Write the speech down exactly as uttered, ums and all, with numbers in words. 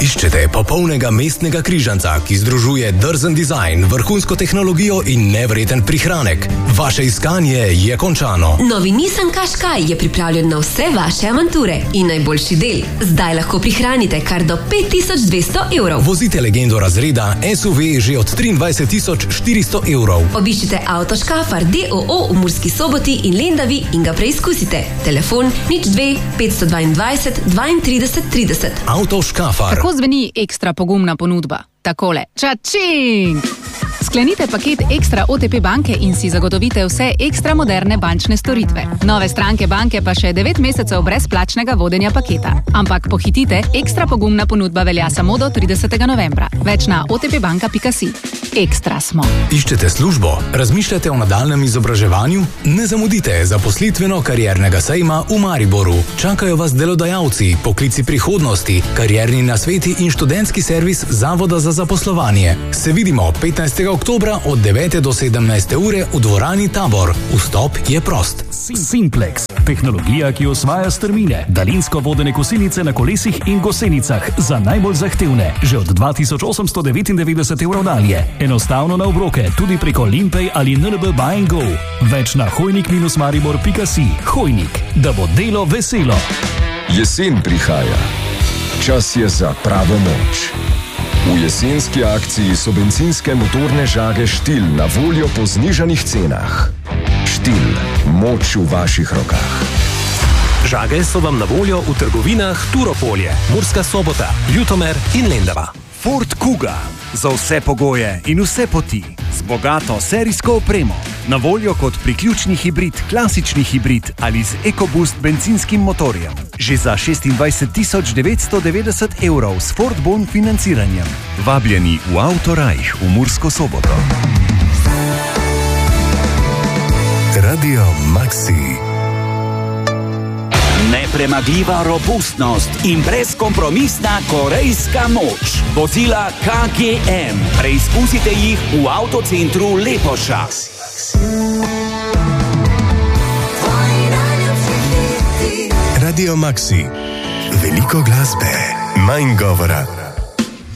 Iščete popolnega mestnega križanca, ki združuje drzen dizajn, vrhunsko tehnologijo in nevreten prihranek. Vaše iskanje je končano. Novi Nissan Qashqai je pripravljen na vse vaše avanture. In najboljši del, zdaj lahko prihranite kar do pet tisoč dvesto evrov. Vozite legendo razreda S U V že od triindvajset tisoč štiristo evrov. Obiščite Avto Škafar D O O v Murski Soboti in Lendavi in ga preizkusite. Telefon nič dve petsto dvaindvajset dvaintrideset trideset. Avto Škafar. Kako zveni ekstra pogumna ponudba? Takole. Čačing! Sklenite paket Ekstra O T P banke in si zagotovite vse ekstra moderne bančne storitve. Nove stranke banke pa še devet mesecev brezplačnega vodenja paketa. Ampak pohitite, ekstra pogumna ponudba velja samo do tridesetega novembra. Več na o t p banka pika si. Ekstra smo. Iščete službo? Razmišljate o nadaljnem izobraževanju? Ne zamudite zaposlitveno kariernega sejma v Mariboru. Čakajo vas delodajalci, poklici prihodnosti, karierni nasveti in študentski servis Zavoda za zaposlovanje. Se vidimo petnajstega oktobra od devete do sedemnajste ure v dvorani Tabor. Vstop je prost. Simplex. Tehnologija, ki osvaja strmine. Daljinsko vodene kosilnice na kolesih in gosenicah za najbolj zahtevne. Že od dva tisoč osemsto devetindevetdeset evrov dalje. Enostavno na obroke, tudi preko Limpay ali N L B Buy and Go. Več na hojnik maribor pika si. Hojnik, da bo delo veselo. Jesen prihaja. Čas je za pravo moč. V jesenski akciji so bencinske motorne žage Štil na voljo po znižanih cenah. Štil, moč v vaših rokah. Žage so vam na voljo v trgovinah Turopolje, Murska Sobota, Ljutomer in Lendava. Ford Kuga. Za vse pogoje in vse poti. Z bogato serijsko opremo. Na voljo kot priključni hibrid, klasični hibrid ali z EcoBoost bencinskim motorjem. Že za šestindvajset tisoč devetsto devetdeset evrov s Ford Bon financiranjem. Vabljeni v Autorajh v Mursko Soboto. Radio Maxi. Nepremagljiva robustnost in brezkompromisna korejska moč. Vozila K G M. Preizkusite jih v avtocentru Lepoša. Radio Maxi. Veliko glasbe, manj govora.